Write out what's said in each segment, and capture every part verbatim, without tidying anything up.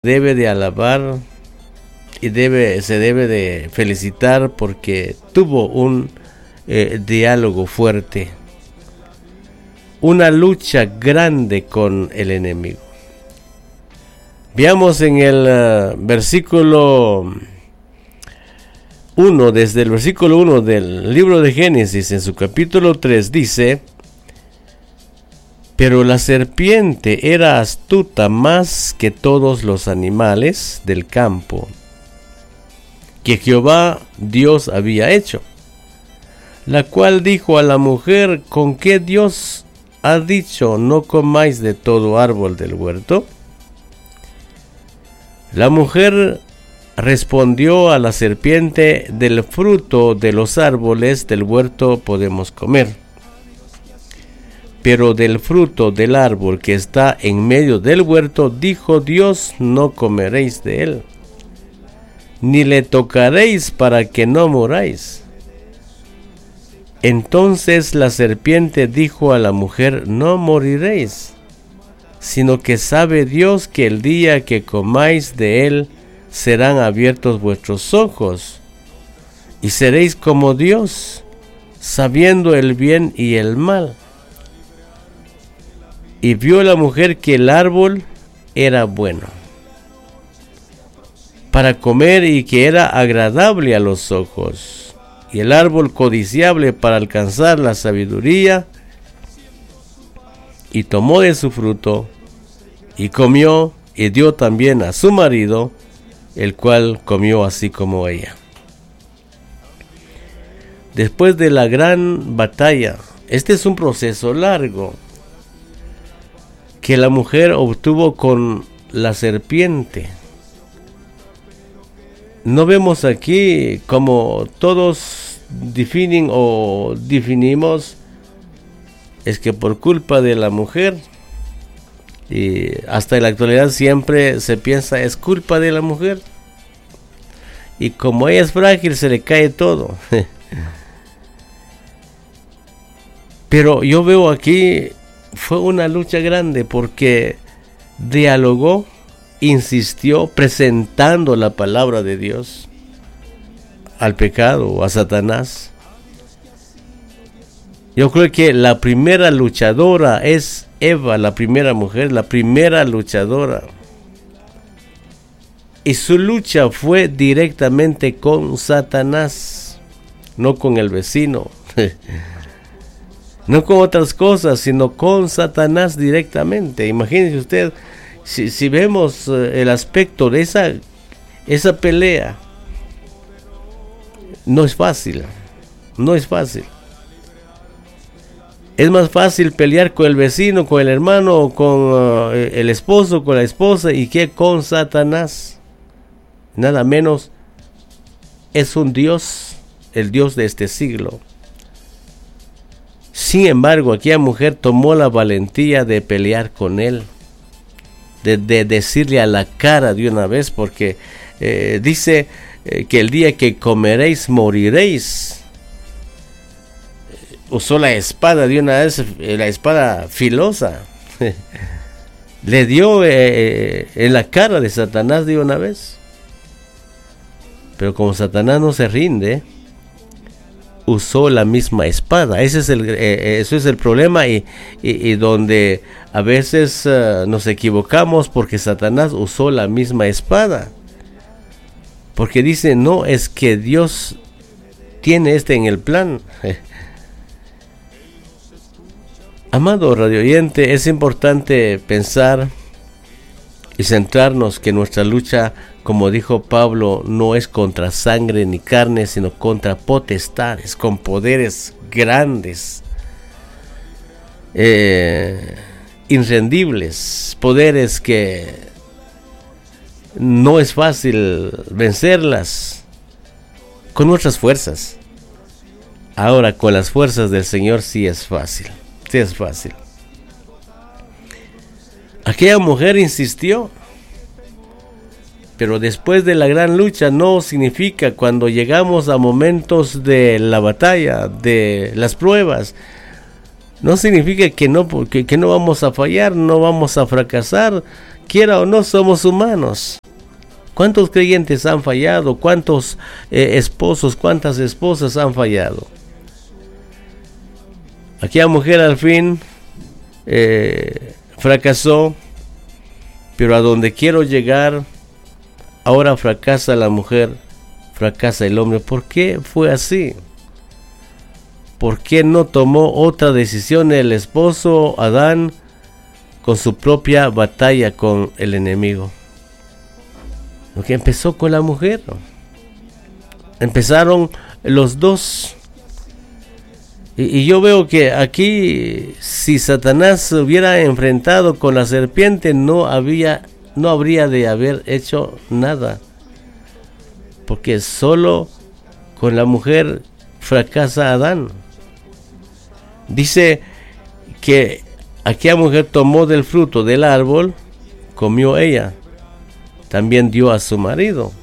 debe de alabar y debe, se debe de felicitar porque tuvo un eh, diálogo fuerte, una lucha grande con el enemigo. Veamos en el uh, versículo uno, desde el versículo uno del libro de Génesis, en su capítulo tres, dice: pero la serpiente era astuta más que todos los animales del campo que Jehová Dios había hecho, la cual dijo a la mujer: ¿con qué Dios ha dicho no comáis de todo árbol del huerto? La mujer respondió a la serpiente: del fruto de los árboles del huerto podemos comer, pero del fruto del árbol que está en medio del huerto, dijo Dios, no comeréis de él, ni le tocaréis para que no moráis. Entonces la serpiente dijo a la mujer: no moriréis, sino que sabe Dios que el día que comáis de él serán abiertos vuestros ojos, y seréis como Dios, sabiendo el bien y el mal. Y vio la mujer que el árbol era bueno para comer y que era agradable a los ojos, y el árbol codiciable para alcanzar la sabiduría, y tomó de su fruto y comió, y dio también a su marido, el cual comió así como ella. Después de la gran batalla, este es un proceso largo que la mujer obtuvo con la serpiente. No vemos aquí como todos definen o definimos, es que por culpa de la mujer, y hasta en la actualidad siempre se piensa es culpa de la mujer, y como ella es frágil se le cae todo. Pero yo veo aquí fue una lucha grande porque dialogó, insistió, presentando la palabra de Dios al pecado o a Satanás. Yo creo que la primera luchadora es Eva, la primera mujer, la primera luchadora. Y su lucha fue directamente con Satanás, no con el vecino. No con otras cosas, sino con Satanás directamente. Imagínense usted, si, si vemos uh, el aspecto de esa, esa pelea, no es fácil, no es fácil. Es más fácil pelear con el vecino, con el hermano, con uh, el esposo, con la esposa, y que con Satanás. Nada menos es un Dios, el Dios de este siglo. Sin embargo, aquella mujer tomó la valentía de pelear con él, de, de decirle a la cara de una vez, porque eh, dice eh, que el día que comeréis moriréis. Usó la espada de una vez, eh, la espada filosa. Le dio eh, en la cara de Satanás de una vez. Pero como Satanás no se rinde, usó la misma espada. Ese es el, eh, eso es el problema y, y, y donde a veces uh, nos equivocamos, porque Satanás usó la misma espada. Porque dice, no, es que Dios tiene este en el plan. Amado radioyente, es importante pensar y centrarnos que nuestra lucha, como dijo Pablo, no es contra sangre ni carne, sino contra potestades, con poderes grandes, eh, irrendibles, poderes que no es fácil vencerlas con nuestras fuerzas. Ahora, con las fuerzas del Señor sí es fácil, sí es fácil. Aquella mujer insistió. Pero después de la gran lucha no significa cuando llegamos a momentos de la batalla, de las pruebas, no significa que no, que, que no vamos a fallar, no vamos a fracasar, quiera o no, somos humanos. ¿Cuántos creyentes han fallado? ¿Cuántos eh, esposos, cuántas esposas han fallado? Aquella mujer al fin eh, fracasó, pero a donde quiero llegar, ahora fracasa la mujer, fracasa el hombre. ¿Por qué fue así? ¿Por qué no tomó otra decisión el esposo Adán con su propia batalla con el enemigo? Lo que empezó con la mujer. Empezaron los dos. Y, y yo veo que aquí, si Satanás se hubiera enfrentado con la serpiente, no había, no habría de haber hecho nada. Porque solo con la mujer fracasa Adán. Dice que aquella mujer tomó del fruto del árbol, comió ella. También dio a su marido.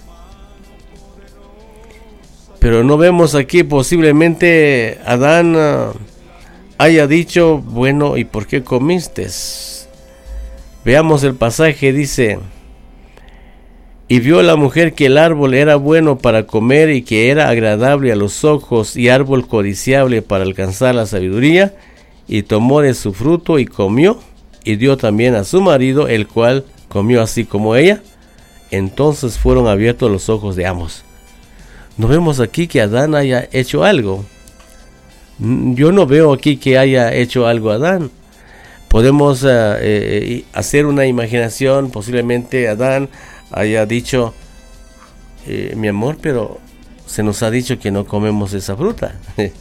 Pero no vemos aquí, posiblemente Adán uh, haya dicho, bueno, ¿y por qué comiste? Veamos el pasaje, dice: y vio la mujer que el árbol era bueno para comer y que era agradable a los ojos y árbol codiciable para alcanzar la sabiduría, y tomó de su fruto y comió, y dio también a su marido, el cual comió así como ella. Entonces fueron abiertos los ojos de ambos. No vemos aquí que Adán haya hecho algo. Yo no veo aquí que haya hecho algo Adán. Podemos uh, eh, hacer una imaginación. Posiblemente Adán haya dicho, eh, mi amor, pero se nos ha dicho que no comemos esa fruta.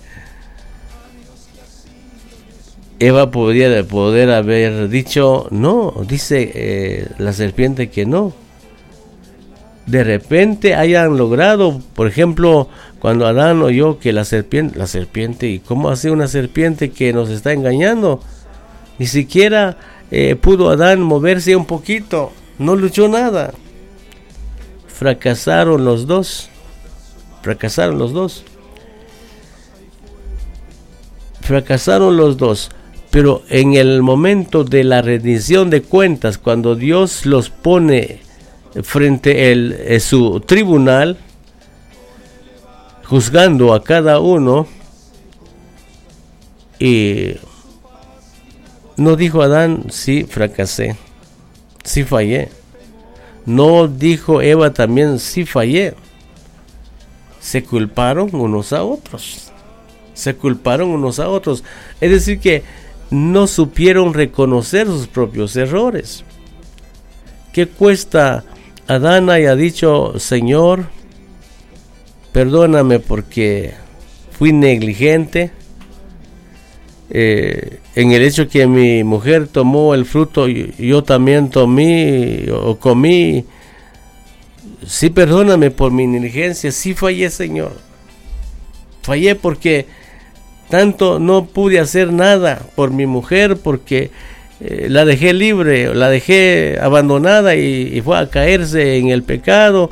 Eva podría poder haber dicho, no, dice eh, la serpiente que no. De repente hayan logrado, por ejemplo, cuando Adán oyó que la serpiente, la serpiente, ¿y cómo hace una serpiente que nos está engañando? Ni siquiera eh, pudo Adán moverse un poquito, no luchó nada. Fracasaron los dos, fracasaron los dos, fracasaron los dos. Pero en el momento de la rendición de cuentas, cuando Dios los pone frente el, eh, su tribunal, juzgando a cada uno, y no dijo Adán, sí, fracasé, sí fallé. No dijo Eva también, sí fallé. Se culparon unos a otros. Se culparon unos a otros. Es decir que no supieron reconocer sus propios errores. ¿Qué cuesta? Adán haya dicho, Señor, perdóname porque fui negligente eh, en el hecho que mi mujer tomó el fruto y yo también tomé o comí. Sí, perdóname por mi negligencia, sí fallé, Señor. Fallé porque tanto no pude hacer nada por mi mujer, porque Eh, la dejé libre, la dejé abandonada y, y fue a caerse en el pecado.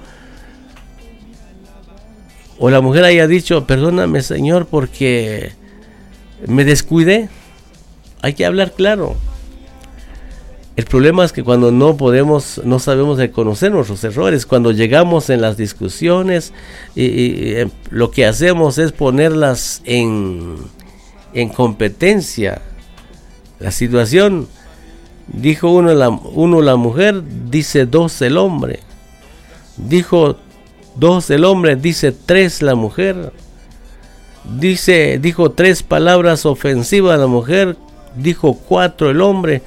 O la mujer haya dicho, perdóname, Señor, porque me descuidé. Hay que hablar claro. El problema es que cuando no podemos, no sabemos reconocer nuestros errores, cuando llegamos en las discusiones y, y, y lo que hacemos es ponerlas en, en competencia. La situación, dijo uno la, uno la mujer, dice dos el hombre. Dijo dos el hombre, dice tres la mujer. Dice, dijo tres palabras ofensivas la mujer, dijo cuatro el hombre.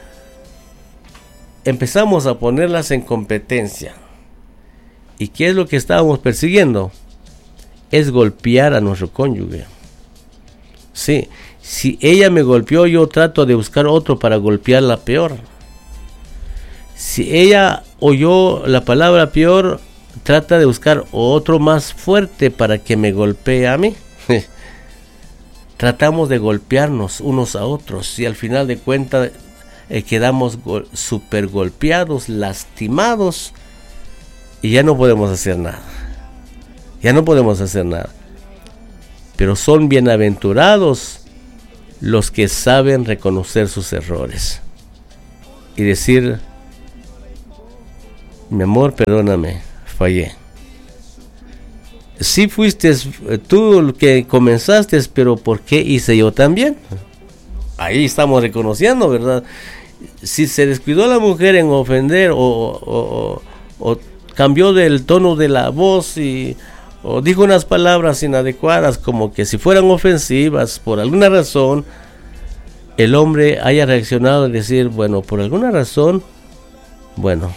Empezamos a ponerlas en competencia. ¿Y qué es lo que estábamos persiguiendo? Es golpear a nuestro cónyuge. Sí. Si ella me golpeó, yo trato de buscar otro para golpearla peor. Si ella oyó la palabra peor, trata de buscar otro más fuerte para que me golpee a mí. Tratamos de golpearnos unos a otros y al final de cuentas eh, quedamos go- super golpeados, lastimados y ya no podemos hacer nada. Ya no podemos hacer nada. Pero son bienaventurados los que saben reconocer sus errores y decir, mi amor, perdóname, fallé. Sí fuiste tú el que comenzaste, pero ¿por qué hice yo también? Ahí estamos reconociendo, ¿verdad? Si se descuidó la mujer en ofender o, o, o, o cambió del tono de la voz y, o dijo unas palabras inadecuadas, como que si fueran ofensivas, por alguna razón, el hombre haya reaccionado y decir, bueno, por alguna razón, bueno,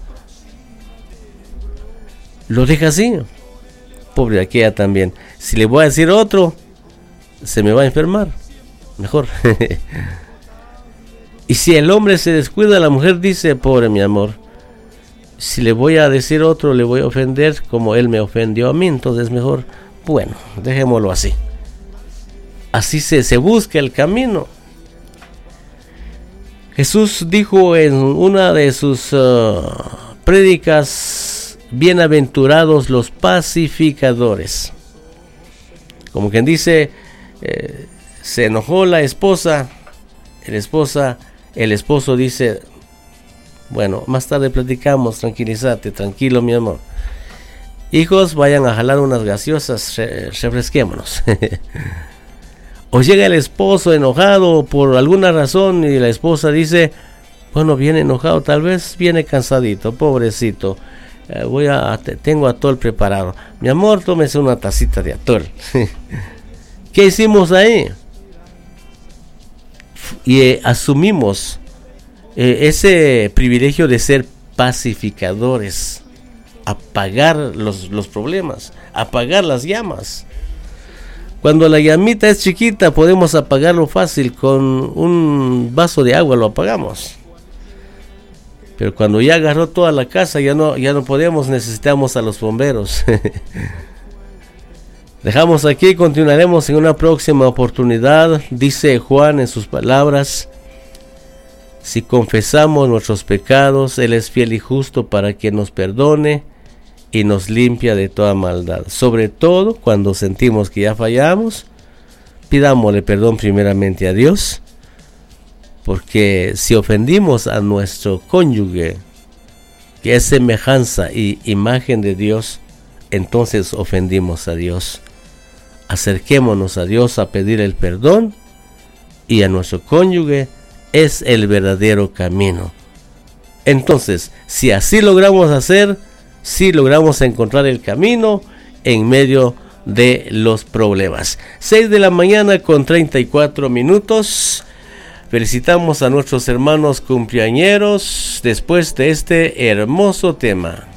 lo deja así. Pobre de aquella también. Si le voy a decir otro, se me va a enfermar. Mejor. Y si el hombre se descuida, la mujer dice, pobre mi amor, si le voy a decir otro, le voy a ofender como él me ofendió a mí, entonces mejor, bueno, dejémoslo así. Así se, se busca el camino. Jesús dijo en una de sus uh, prédicas, bienaventurados los pacificadores. Como quien dice, eh, se enojó la esposa, el esposa, el esposo dice, bueno, más tarde platicamos, tranquilízate, tranquilo mi amor. Hijos, vayan a jalar unas gaseosas, re, refresquémonos. O llega el esposo enojado por alguna razón y la esposa dice, bueno, viene enojado, tal vez viene cansadito, pobrecito. Eh, voy a, tengo atol preparado. Mi amor, tómese una tacita de atol. ¿Qué hicimos ahí? Y eh, asumimos eh, ese privilegio de ser pacificadores, apagar los, los problemas, apagar las llamas. Cuando la llamita es chiquita, podemos apagarlo fácil, con un vaso de agua lo apagamos. Pero cuando ya agarró toda la casa, ya no, ya no podemos, necesitamos a los bomberos. Dejamos aquí, continuaremos en una próxima oportunidad. Dice Juan en sus palabras, si confesamos nuestros pecados, Él es fiel y justo para que nos perdone y nos limpia de toda maldad. Sobre todo cuando sentimos que ya fallamos, pidámosle perdón primeramente a Dios, porque si ofendimos a nuestro cónyuge, que es semejanza y imagen de Dios, entonces ofendimos a Dios. Acerquémonos a Dios a pedir el perdón, y a nuestro cónyuge es el verdadero camino. Entonces, si así logramos hacer, si logramos encontrar el camino en medio de los problemas. seis de la mañana con treinta y cuatro minutos. Felicitamos a nuestros hermanos cumpleañeros después de este hermoso tema.